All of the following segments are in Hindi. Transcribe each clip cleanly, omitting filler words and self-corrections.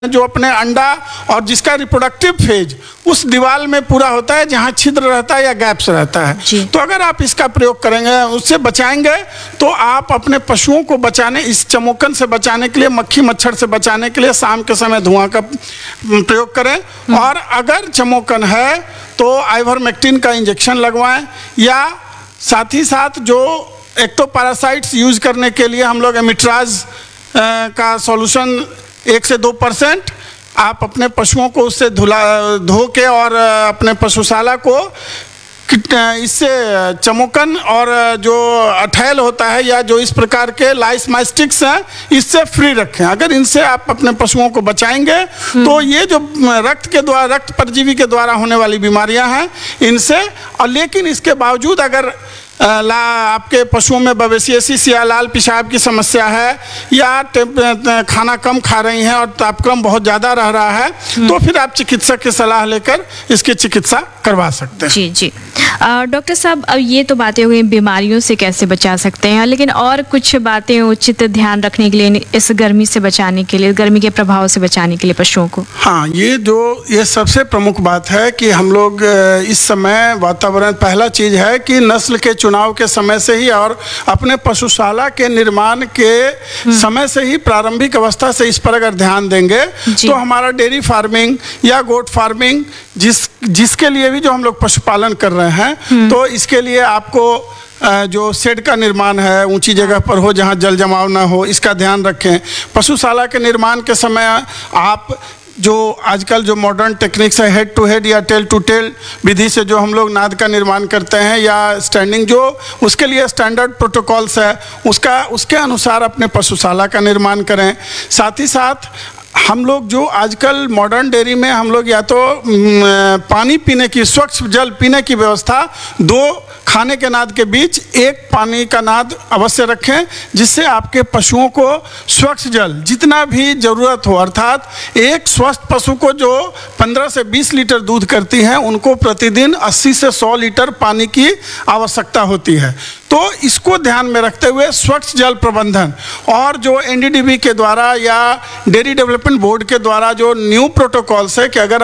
जो अपने अंडा और जिसका रिप्रोडक्टिव फेज उस दीवार में पूरा होता है जहाँ छिद्र रहता है या गैप्स रहता है। तो अगर आप इसका प्रयोग करेंगे, उससे बचाएंगे, तो आप अपने पशुओं को बचाने, इस चमोकन से बचाने के लिए, मक्खी मच्छर से बचाने के लिए शाम के समय धुआं का प्रयोग करें। और अगर चमोकन है तो आइवरमेक्टिन का इंजेक्शन लगवाएं, या साथ ही साथ जो एक्टोपैरासाइट्स यूज करने के लिए हम लोग एमिट्राज का सॉल्यूशन 1 से 2% आप अपने पशुओं को उससे धो के और अपने पशुशाला को इससे चमोकन और जो अठैल होता है या जो इस प्रकार के लाइस मास्टिक्स हैं इससे फ्री रखें। अगर इनसे आप अपने पशुओं को बचाएंगे तो ये जो रक्त परजीवी के द्वारा होने वाली बीमारियां हैं इनसे, और लेकिन इसके बावजूद अगर आपके पशुओं में बवेसियसिस या लाल पेशाब की समस्या है, या खाना कम खा रही हैं और तापक्रम बहुत ज़्यादा रह रहा है, तो फिर आप चिकित्सक की सलाह लेकर इसकी चिकित्सा करवा सकते हैं। जी जी। डॉक्टर साहब, अब ये तो बातें हो गई बीमारियों से कैसे बचा सकते हैं, लेकिन और कुछ बातें उचित ध्यान रखने के लिए इस गर्मी से बचाने के लिए, गर्मी के प्रभाव से बचाने के लिए पशुओं को? हाँ, ये सबसे प्रमुख बात है कि हम लोग इस समय वातावरण, पहला चीज़ है कि नस्ल के चुनाव के समय से ही और अपने पशुशाला के निर्माण के समय से ही, प्रारंभिक अवस्था से इस पर अगर ध्यान देंगे तो हमारा डेयरी फार्मिंग या गोट फार्मिंग जिसके लिए भी जो हम लोग पशुपालन कर रहे हैं, तो इसके लिए आपको जो शेड का निर्माण है ऊंची जगह पर हो जहां जल जमाव ना हो, इसका ध्यान रखें। पशुशाला के निर्माण के समय आप जो आजकल जो मॉडर्न टेक्निक्स है, हेड टू हेड या टेल टू टेल विधि से जो हम लोग नाद का निर्माण करते हैं, या स्टैंडिंग, जो उसके लिए स्टैंडर्ड प्रोटोकॉल्स है उसके अनुसार अपने पशुशाला का निर्माण करें। साथ ही साथ हम लोग जो आजकल मॉडर्न डेयरी में हम लोग या तो पानी पीने की, स्वच्छ जल पीने की व्यवस्था, 2 खाने के नाद के बीच 1 पानी का नाद अवश्य रखें, जिससे आपके पशुओं को स्वच्छ जल जितना भी ज़रूरत हो, अर्थात एक स्वस्थ पशु को जो 15 से 20 लीटर दूध करती है उनको प्रतिदिन 80 से 100 लीटर पानी की आवश्यकता होती है। तो इसको ध्यान में रखते हुए स्वच्छ जल प्रबंधन और जो एनडीडीबी के द्वारा या डेयरी डेवलपमेंट बोर्ड के द्वारा जो न्यू प्रोटोकॉल्स है कि अगर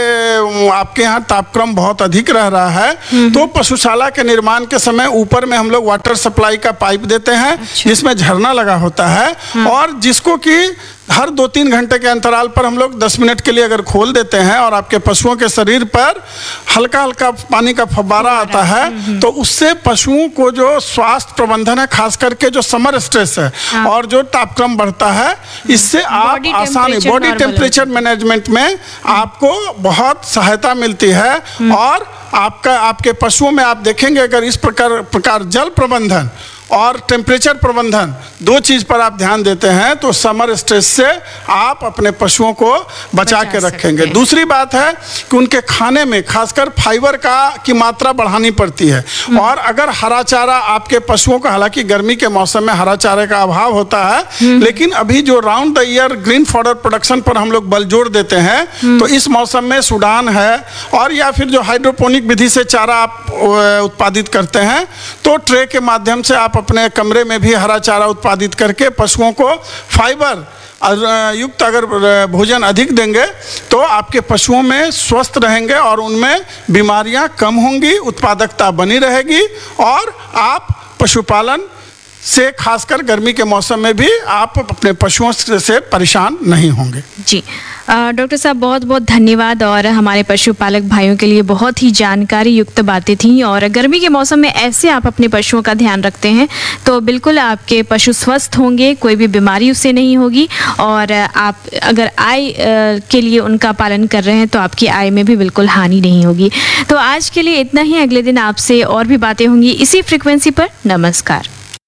आपके यहाँ तापक्रम बहुत अधिक रह रहा है तो पशुशाला के निर्माण के समय ऊपर में हम लोग वाटर सप्लाई का पाइप देते हैं, जिसमें झरना लगा होता है, और जिसको कि हर 2-3 घंटे के अंतराल पर हम लोग 10 मिनट के लिए अगर खोल देते हैं और आपके पशुओं के शरीर पर हल्का हल्का पानी का फव्वारा आता है, तो उससे पशुओं को जो स्वास्थ्य प्रबंधन है, खास करके जो समर स्ट्रेस है और जो तापक्रम बढ़ता है, इससे आप आसानी बॉडी टेम्परेचर मैनेजमेंट में आपको बहुत सहायता मिलती है। और आपके पशुओं में आप देखेंगे अगर इस प्रकार जल प्रबंधन और टेम्परेचर प्रबंधन 2 चीज़ पर आप ध्यान देते हैं तो समर स्ट्रेस से आप अपने पशुओं को बचा के रखेंगे। दूसरी बात है कि उनके खाने में खासकर फाइबर की मात्रा बढ़ानी पड़ती है, और अगर हरा चारा आपके पशुओं को, हालांकि गर्मी के मौसम में हरा चारे का अभाव होता है, लेकिन अभी जो round the year green fodder production पर हम लोग बल जोर देते हैं, तो इस मौसम में सूडान है, और या फिर जो हाइड्रोपोनिक विधि से चारा आप उत्पादित करते हैं, तो ट्रे के माध्यम से आप अपने कमरे में भी हरा चारा उत्पादित करके पशुओं को फाइबर युक्त अगर भोजन अधिक देंगे तो आपके पशुओं में स्वस्थ रहेंगे और उनमें बीमारियां कम होंगी, उत्पादकता बनी रहेगी, और आप पशुपालन से खासकर गर्मी के मौसम में भी आप अपने पशुओं से परेशान नहीं होंगे। जी डॉक्टर साहब, बहुत बहुत धन्यवाद, और हमारे पशुपालक भाइयों के लिए बहुत ही जानकारी युक्त बातें थी। और गर्मी के मौसम में ऐसे आप अपने पशुओं का ध्यान रखते हैं तो बिल्कुल आपके पशु स्वस्थ होंगे, कोई भी बीमारी उससे नहीं होगी, और आप अगर आय के लिए उनका पालन कर रहे हैं तो आपकी आय में भी बिल्कुल हानि नहीं होगी। तो आज के लिए इतना ही, अगले दिन आपसे और भी बातें होंगी इसी फ्रिक्वेंसी पर। नमस्कार।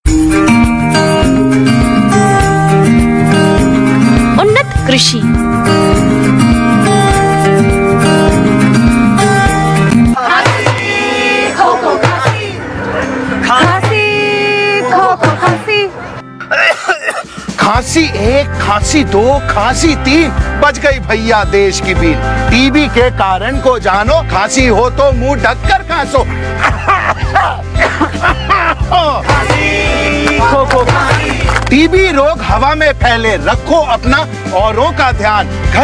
उन्नत कृषि खांसी 1, खांसी 2, खांसी 3, बच गई भैया देश की बीन। टीबी के कारण को जानो, खांसी हो तो मुंह ढककर खांसो। खांसी, खो खो खांसी। टीबी रोग हवा में फैले, रखो अपना औरों का ध्यान।